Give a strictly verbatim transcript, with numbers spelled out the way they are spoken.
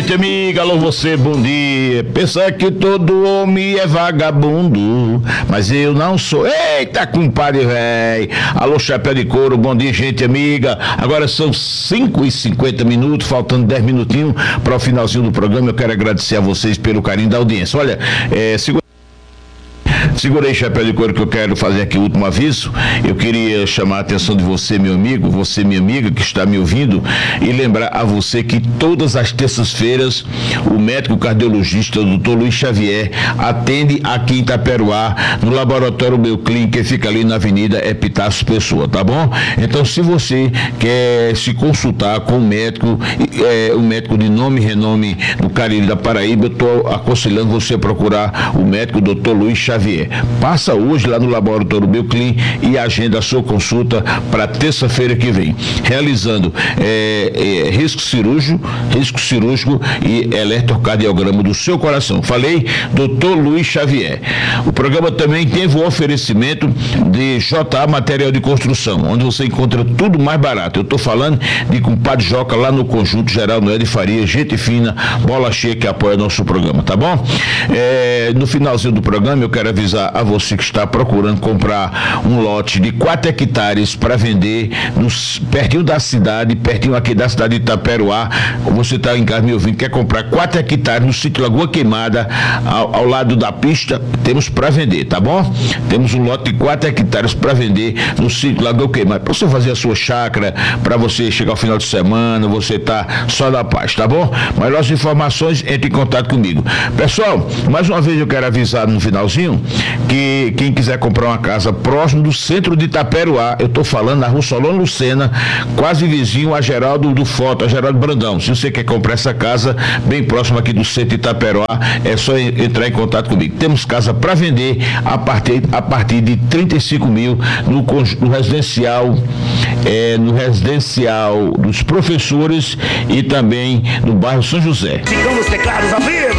gente amiga, alô você, bom dia. Pensa que todo homem é vagabundo, mas eu não sou. Eita, compadre, véi. Alô, chapéu de couro, bom dia, gente amiga. Agora são cinco e cinquenta minutos, faltando dez minutinhos para o finalzinho do programa. Eu quero agradecer a vocês pelo carinho da audiência. Olha, é, segura Segurei, chapéu de couro, que eu quero fazer aqui o último aviso. Eu queria chamar a atenção de você, meu amigo, você, minha amiga, que está me ouvindo, e lembrar a você que todas as terças-feiras o médico cardiologista, o doutor Luiz Xavier, atende aqui em Itaperuá, no laboratório Meu Clínico, que fica ali na Avenida Epitácio Pessoa, tá bom? Então, se você quer se consultar com o médico, é, um médico de nome e renome no Cariri da Paraíba, eu estou aconselhando você a procurar o médico doutor Luiz Xavier. Passa hoje lá no laboratório Bioclin e agenda a sua consulta para terça-feira que vem, realizando é, é, risco cirúrgico, risco cirúrgico e eletrocardiograma do seu coração. Falei, doutor Luiz Xavier. O programa também teve o oferecimento de J A Material de Construção, onde você encontra tudo mais barato. Eu estou falando de compadre Joca lá no Conjunto Geral Noé de Faria, gente fina, bola cheia que apoia nosso programa, tá bom? É, no finalzinho do programa eu quero avisar a você que está procurando comprar um lote de quatro hectares para vender nos, pertinho da cidade, pertinho aqui da cidade de Itaperuá. Você está em casa me ouvindo, quer comprar quatro hectares no sítio Lagoa Queimada, ao, ao lado da pista, temos para vender, tá bom? Temos um lote de quatro hectares para vender no sítio Lagoa Queimada, para você fazer a sua chácara, para você chegar ao final de semana, você tá só da paz, tá bom? Maiores informações, entre em contato comigo. Pessoal, mais uma vez eu quero avisar no finalzinho que quem quiser comprar uma casa próximo do centro de Itaperuá, eu estou falando na rua Solano Lucena, quase vizinho a Geraldo do Foto, a Geraldo Brandão. Se você quer comprar essa casa bem próximo aqui do centro de Itaperuá, é só entrar em contato comigo. Temos casa para vender a partir, a partir de trinta e cinco mil no, no residencial, é, no residencial dos professores e também no bairro São José. Ficam os teclados ao vivo.